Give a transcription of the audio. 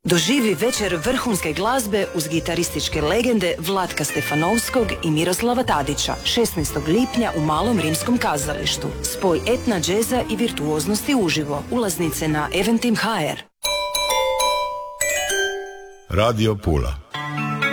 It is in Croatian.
Doživi večer vrhunske glazbe uz gitarističke legende Vlatka Stefanovskog i Miroslava Tadića 16. lipnja u Malom rimskom kazalištu. Spoj etna, džeza i virtuoznosti uživo. Ulaznice na Eventim HR. Radio Pula.